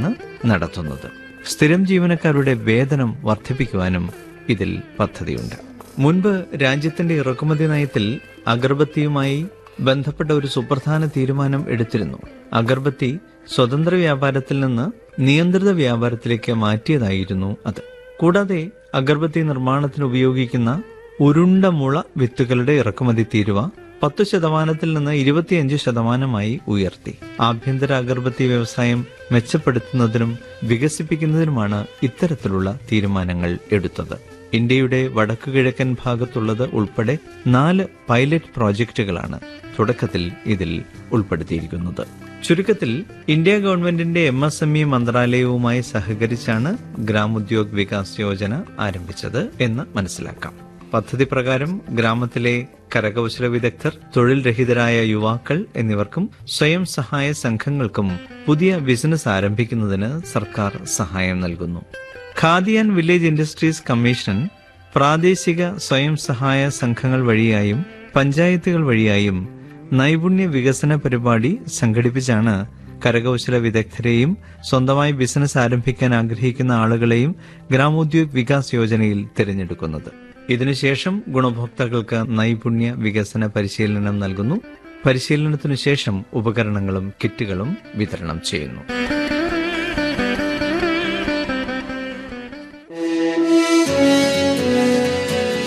പദ്ധതിയാണ് നടത്തുന്നത്. സ്ഥിരം ജീവനക്കാരുടെ വേതനം വർദ്ധിപ്പിക്കുവാനും ഇതിൽ പദ്ധതിയുണ്ട്. മുൻപ് രാജ്യത്തിന്റെ ഇറക്കുമതി നയത്തിൽ അഗർബത്തിയുമായി ബന്ധപ്പെട്ട ഒരു സുപ്രധാന തീരുമാനം എടുത്തിരുന്നു. അഗർബത്തി സ്വതന്ത്ര വ്യാപാരത്തിൽ നിന്ന് നിയന്ത്രിത വ്യാപാരത്തിലേക്ക് മാറ്റിയതായിരുന്നു അത്. കൂടാതെ അഗർബത്തി നിർമ്മാണത്തിന് ഉപയോഗിക്കുന്ന ഉരുണ്ട മുള വിത്തുകളുടെ ഇറക്കുമതി തീരുവ 10% നിന്ന് 25% ഉയർത്തി. ആഭ്യന്തര അഗർബത്തി വ്യവസായം മെച്ചപ്പെടുത്തുന്നതിനും വികസിപ്പിക്കുന്നതിനുമാണ് ഇത്തരത്തിലുള്ള തീരുമാനങ്ങൾ എടുത്തത്. ഇന്ത്യയുടെ വടക്കുകിഴക്കൻ ഭാഗത്തുള്ളത് ഉൾപ്പെടെ 4 പൈലറ്റ് പ്രോജക്റ്റുകളാണ് തുടക്കത്തിൽ ഇതിൽ ഉൾപ്പെടുത്തിയിരിക്കുന്നത്. ചുരുക്കത്തിൽ ഇന്ത്യ ഗവൺമെന്റിന്റെ MSME മന്ത്രാലയവുമായി സഹകരിച്ചാണ് ഗ്രാമോദ്യോഗ് വികാസ് യോജന ആരംഭിച്ചത് എന്ന് മനസ്സിലാക്കാം. പദ്ധതി പ്രകാരം ഗ്രാമത്തിലെ കരകൗശല വിദഗ്ധർ, തൊഴിൽ രഹിതരായ യുവാക്കൾ എന്നിവർക്കും സ്വയം സഹായ സംഘങ്ങൾക്കും പുതിയ ബിസിനസ് ആരംഭിക്കുന്നതിന് സർക്കാർ സഹായം നൽകുന്നു. Khadi and village industries commission പ്രാദേശിക സ്വയം സഹായ സംഘങ്ങൾ വഴിയായും പഞ്ചായത്തുകൾ വഴിയായും നൈപുണ്യ വികസന പരിപാടി സംഘടിപ്പിച്ചാണ് കരകൗശല വിദഗ്ധരെയും സ്വന്തമായി ബിസിനസ് ആരംഭിക്കാൻ ആഗ്രഹിക്കുന്ന ആളുകളെയും ഗ്രാമോദ്യോഗ് വികാസ് യോജനയിൽ തിരഞ്ഞെടുക്കുന്നത്. ഇതിനുശേഷം ഗുണഭോക്താക്കൾക്ക് നൈപുണ്യ വികസന പരിശീലനം നൽകുന്നു. പരിശീലനത്തിനു ശേഷം ഉപകരണങ്ങളും കിറ്റുകളും വിതരണം ചെയ്യുന്നു.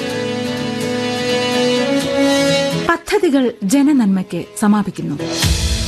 പദ്ധതികൾ ജനനന്മയ്ക്ക് സമാപിക്കുന്നു.